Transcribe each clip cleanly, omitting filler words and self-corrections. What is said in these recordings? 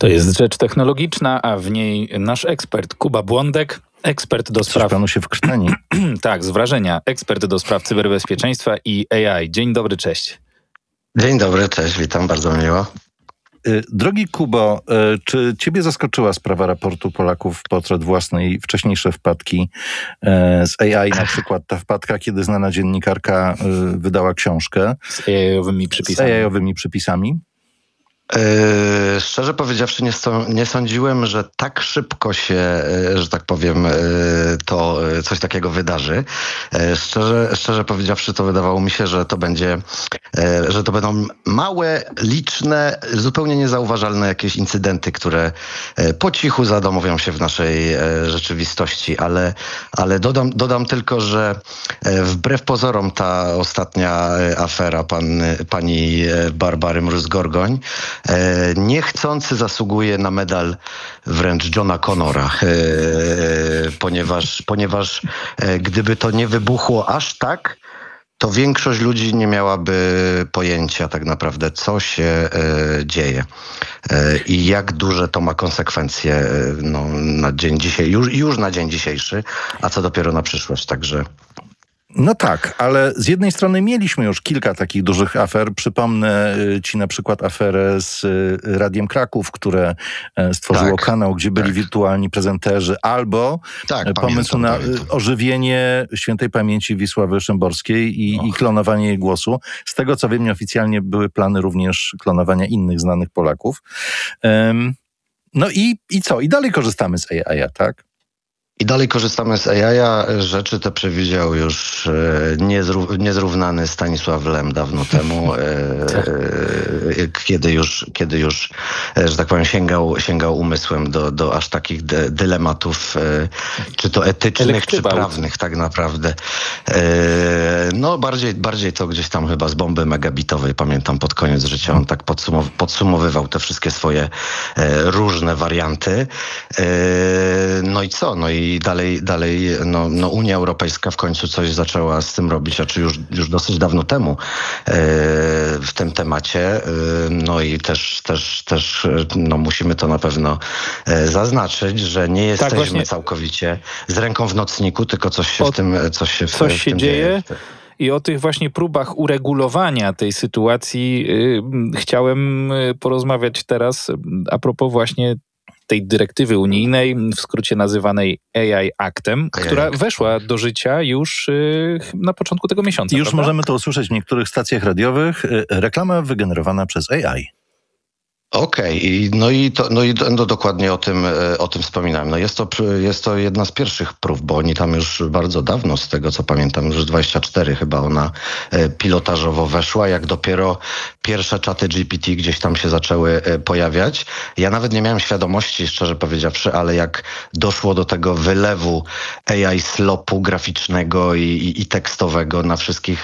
To jest Rzecz Technologiczna, a w niej nasz ekspert Kuba Błądek, ekspert do spraw... panu się wkrztani. Tak, z wrażenia. Ekspert do spraw cyberbezpieczeństwa i AI. Dzień dobry, cześć. Dzień dobry, cześć, witam, bardzo miło. Drogi Kubo, czy ciebie zaskoczyła sprawa raportu Polaków w portret własnej, wcześniejsze wpadki z AI, na przykład ta wpadka, kiedy znana dziennikarka wydała książkę z AI-owymi przypisami? Szczerze powiedziawszy, nie sądziłem, że tak szybko się, że tak powiem, to coś takiego wydarzy. Szczerze powiedziawszy, to wydawało mi się, że to będą małe, liczne, zupełnie niezauważalne jakieś incydenty, które po cichu zadomowią się w naszej rzeczywistości, ale dodam tylko, że wbrew pozorom ta ostatnia afera pani Barbary Mróz-Gorgoń niechcący zasługuje na medal wręcz Johna Connora, ponieważ gdyby to nie wybuchło aż tak, to większość ludzi nie miałaby pojęcia tak naprawdę, co się dzieje i jak duże to ma konsekwencje na dzień dzisiaj, już na dzień dzisiejszy, a co dopiero na przyszłość, także... No tak, ale z jednej strony mieliśmy już kilka takich dużych afer. Przypomnę ci na przykład aferę z Radiem Kraków, które stworzyło kanał, gdzie byli wirtualni prezenterzy, albo pomysł na ożywienie świętej pamięci Wisławy Szymborskiej i klonowanie jej głosu. Z tego co wiem, nieoficjalnie były plany również klonowania innych znanych Polaków. No i co? I dalej korzystamy z AI, tak? I dalej korzystamy z AI. Rzeczy te przewidział już niezrównany Stanisław Lem dawno temu, kiedy już, że tak powiem, sięgał umysłem do aż takich dylematów, czy to etycznych, czy prawnych tak naprawdę. No bardziej to gdzieś tam chyba z bomby megabitowej, pamiętam pod koniec życia, on tak podsumowywał te wszystkie swoje różne warianty. No i co? No i dalej Unia Europejska w końcu coś zaczęła z tym robić, a czy już dosyć dawno temu w tym temacie. No i też musimy to na pewno zaznaczyć, że nie jesteśmy całkowicie z ręką w nocniku, tylko coś się dzieje. I o tych właśnie próbach uregulowania tej sytuacji chciałem porozmawiać teraz a propos właśnie tej dyrektywy unijnej, w skrócie nazywanej AI Actem, która weszła do życia już na początku tego miesiąca. I już prawda? możemy to usłyszeć w niektórych stacjach radiowych. Reklama wygenerowana przez AI. Okej, no dokładnie o tym wspominałem. No jest to jedna z pierwszych prób, bo oni tam już bardzo dawno, z tego co pamiętam, już 24 chyba ona pilotażowo weszła, jak dopiero pierwsze czaty GPT gdzieś tam się zaczęły pojawiać. Ja nawet nie miałem świadomości, szczerze powiedziawszy, ale jak doszło do tego wylewu AI slopu graficznego i tekstowego na wszystkich,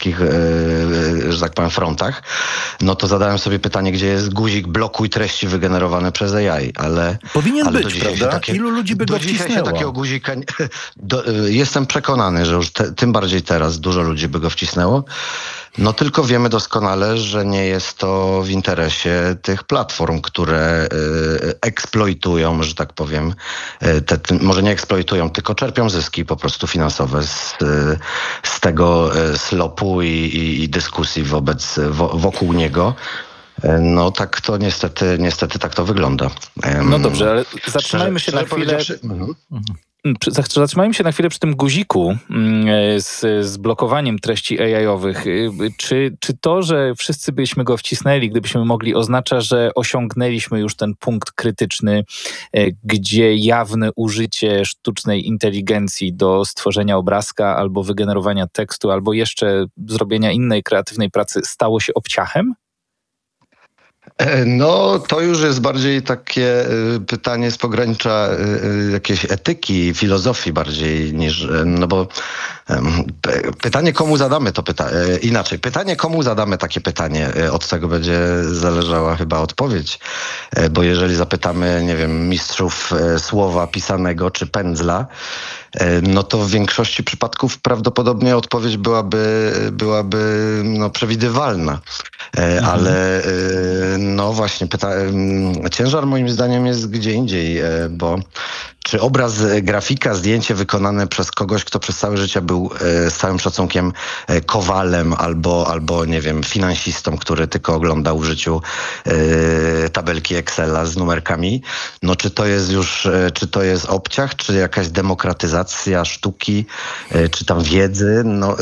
że tak powiem, frontach, no to zadałem sobie pytanie, gdzie jest guzik blokuj treści wygenerowane przez AI, ale... Powinien być, prawda? Ilu ludzi by go wcisnęło? Się takiego guzika... Jestem przekonany, że już tym bardziej teraz dużo ludzi by go wcisnęło. No tylko wiemy doskonale, że nie jest to w interesie tych platform, które eksploitują, że tak powiem, może nie eksploitują, tylko czerpią zyski po prostu finansowe z tego slopu i dyskusji wokół niego. No tak to niestety tak to wygląda. No dobrze, ale zatrzymajmy się na chwilę. Zatrzymajmy się na chwilę przy tym guziku z blokowaniem treści AI-owych. Czy to, że wszyscy byśmy go wcisnęli, gdybyśmy mogli, oznacza, że osiągnęliśmy już ten punkt krytyczny, gdzie jawne użycie sztucznej inteligencji do stworzenia obrazka albo wygenerowania tekstu, albo jeszcze zrobienia innej kreatywnej pracy stało się obciachem? No, to już jest bardziej takie pytanie z pogranicza jakiejś etyki, filozofii bardziej niż, no bo pytanie komu zadamy to inaczej. Pytanie komu zadamy takie pytanie, od tego będzie zależała chyba odpowiedź, bo jeżeli zapytamy, nie wiem, mistrzów słowa pisanego czy pędzla, no to w większości przypadków prawdopodobnie odpowiedź byłaby przewidywalna. Ale No właśnie, ciężar moim zdaniem jest gdzie indziej, bo czy obraz, grafika, zdjęcie wykonane przez kogoś, kto przez całe życie był z całym szacunkiem kowalem albo nie wiem, finansistą, który tylko oglądał w życiu tabelki Excela z numerkami, no czy to jest obciach, czy jakaś demokratyzacja sztuki, czy tam wiedzy, no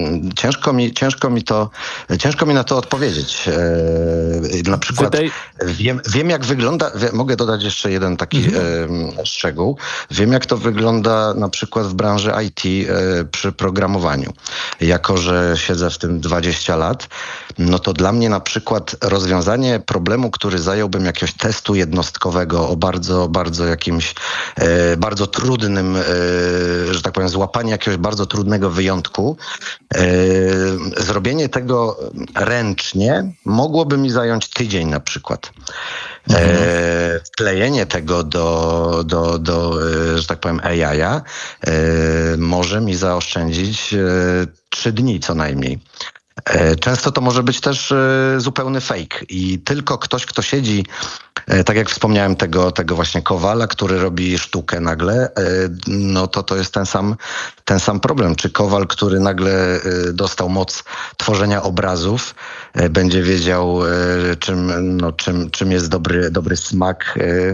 ciężko mi na to odpowiedzieć. Na przykład wiem jak wygląda, mogę dodać jeszcze jeden taki szczegół. Wiem, jak to wygląda na przykład w branży IT przy programowaniu. Jako że siedzę w tym 20 lat, no to dla mnie na przykład rozwiązanie problemu, który zająłbym jakiegoś testu jednostkowego o bardzo jakimś bardzo trudnym, że tak powiem, złapanie jakiegoś bardzo trudnego wyjątku, zrobienie tego ręcznie mogłoby mi zająć tydzień na przykład. Wklejenie tego do że tak powiem, AI-a może mi zaoszczędzić 3 dni co najmniej. Często to może być też zupełny fake i tylko ktoś, kto siedzi, tak jak wspomniałem, tego właśnie kowala, który robi sztukę nagle, no to jest ten sam problem. Czy kowal, który nagle dostał moc tworzenia obrazów, będzie wiedział, czym jest dobry smak.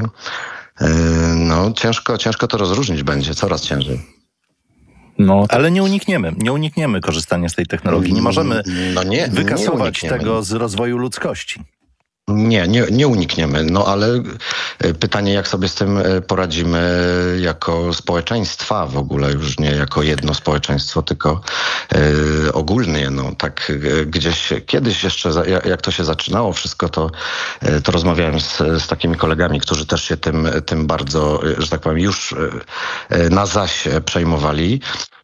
No ciężko to rozróżnić będzie, coraz ciężej. No, ale nie unikniemy korzystania z tej technologii. Nie możemy wykasować tego z rozwoju ludzkości. Nie unikniemy, no ale pytanie, jak sobie z tym poradzimy jako społeczeństwa w ogóle, już nie jako jedno społeczeństwo, tylko ogólnie, no tak gdzieś kiedyś jeszcze, jak to się zaczynało wszystko, to rozmawiałem z takimi kolegami, którzy też się tym bardzo, że tak powiem, już na zaś przejmowali.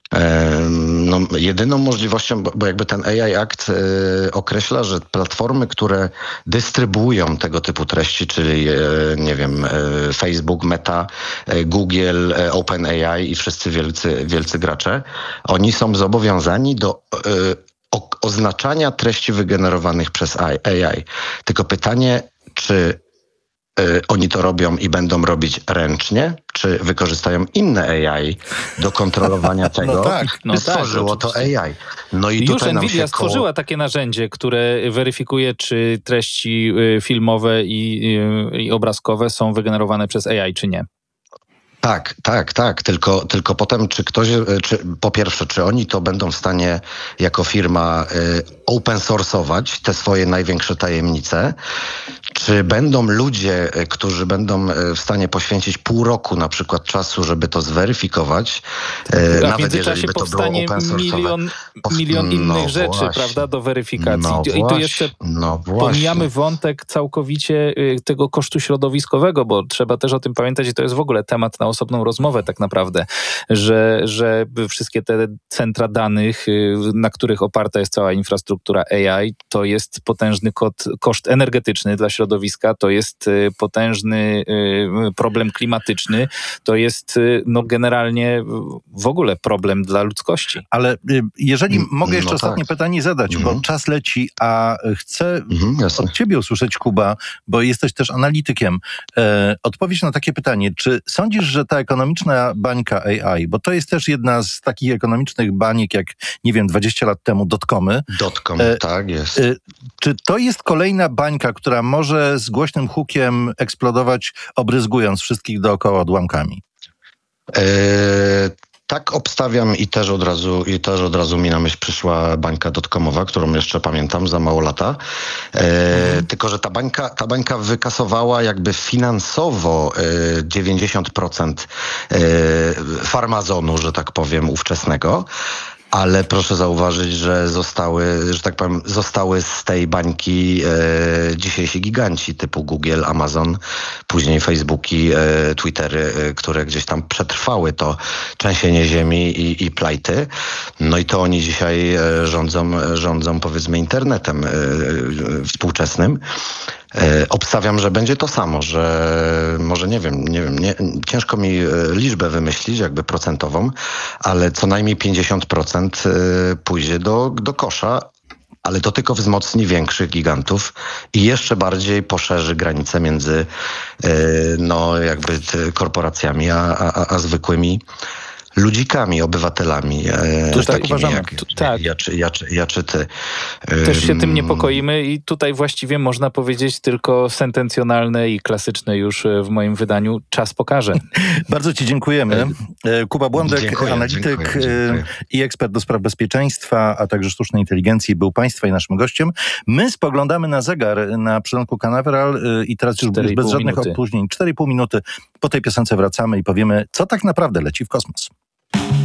No, jedyną możliwością, bo jakby ten AI Act określa, że platformy, które dystrybuują tego typu treści, czyli nie wiem, Facebook, Meta, Google, OpenAI i wszyscy wielcy gracze, oni są zobowiązani do oznaczania treści wygenerowanych przez AI. Tylko pytanie, czy oni to robią i będą robić ręcznie, czy wykorzystają inne AI do kontrolowania tego, stworzyło to AI. No i już Nvidia stworzyła takie narzędzie, które weryfikuje, czy treści filmowe i obrazkowe są wygenerowane przez AI, czy nie. Tak. Tylko potem, po pierwsze, czy oni to będą w stanie jako firma open source'ować te swoje największe tajemnice, czy będą ludzie, którzy będą w stanie poświęcić pół roku na przykład czasu, żeby to zweryfikować, nawet jeżeli by to było open source'owe. milion innych rzeczy, prawda, do weryfikacji. I tu jeszcze pomijamy wątek całkowicie tego kosztu środowiskowego, bo trzeba też o tym pamiętać i to jest w ogóle temat na osobną rozmowę tak naprawdę, że wszystkie te centra danych, na których oparta jest cała infrastruktura AI, to jest potężny koszt energetyczny dla środowiska, to jest potężny problem klimatyczny, to jest generalnie w ogóle problem dla ludzkości. Ale jeżeli mogę jeszcze ostatnie pytanie zadać, bo czas leci, a chcę od ciebie usłyszeć, Kuba, bo jesteś też analitykiem, odpowiedź na takie pytanie, czy sądzisz, że ta ekonomiczna bańka AI, bo to jest też jedna z takich ekonomicznych baniek, jak, nie wiem, 20 lat temu dotcomy. Tak jest. Czy to jest kolejna bańka, która może z głośnym hukiem eksplodować, obryzgując wszystkich dookoła odłamkami? Tak obstawiam i też od razu mi na myśl przyszła bańka dotcomowa, którą jeszcze pamiętam za mało lata. Tylko że ta bańka wykasowała jakby finansowo 90% farmazonu, że tak powiem, ówczesnego. Ale proszę zauważyć, że zostały z tej bańki dzisiejsi giganci typu Google, Amazon, później Facebooki, Twittery, które gdzieś tam przetrwały to trzęsienie ziemi i plajty. No i to oni dzisiaj rządzą powiedzmy internetem współczesnym. Obstawiam, że będzie to samo, że może nie wiem, ciężko mi liczbę wymyślić jakby procentową, ale co najmniej 50% pójdzie do kosza ale to tylko wzmocni większych gigantów i jeszcze bardziej poszerzy granice między korporacjami a zwykłymi ludzikami, obywatelami. Też tak uważamy. Tak. Ja czy ty. Też się tym niepokoimy i tutaj właściwie można powiedzieć tylko sentencjonalne i klasyczne już w moim wydaniu. Czas pokaże. Bardzo ci dziękujemy. Kuba Błądek, analityk i ekspert do spraw bezpieczeństwa, a także sztucznej inteligencji, był państwa i naszym gościem. My spoglądamy na zegar na przydomku Canaveral i teraz już bez żadnych opóźnień. 4,5 minuty po tej piosence wracamy i powiemy, co tak naprawdę leci w kosmos.